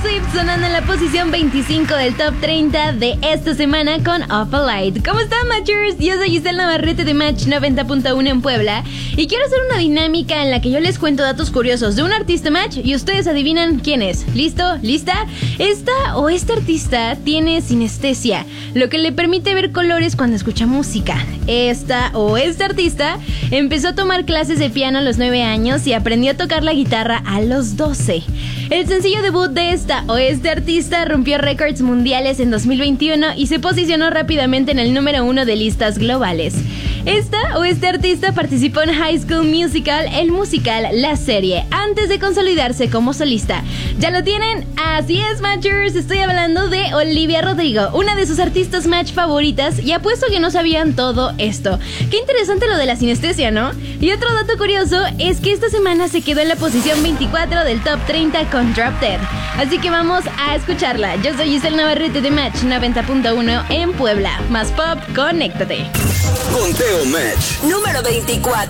Swift sonando en la posición 25 del Top 30 de esta semana con Up a Light. ¿Cómo están, Matchers? Yo soy Giselle Navarrete de Match 90.1 en Puebla y quiero hacer una dinámica en la que yo les cuento datos curiosos de un artista Match y ustedes adivinan quién es. ¿Listo? ¿Lista? Esta o este artista tiene sinestesia, lo que le permite ver colores cuando escucha música. Esta o este artista empezó a tomar clases de piano a los 9 años y aprendió a tocar la guitarra a los 12. El sencillo debut de esta o este artista rompió récords mundiales en 2021 y se posicionó rápidamente en el número 1 de listas globales. Esta o este artista participó en High School Musical, el musical La Serie, antes de consolidarse como solista. ¿Ya lo tienen? Así es, Matchers, estoy hablando de Olivia Rodrigo, una de sus artistas Match favoritas, y apuesto que no sabían todo esto. Qué interesante lo de la sinestesia, ¿no? Y otro dato curioso es que esta semana se quedó en la posición 24 del Top 30 con Drop Dead. Así que vamos a escucharla. Yo soy Giselle Navarrete de Match 90.1 en Puebla. Más pop, conéctate. Conteo Match. Número 24.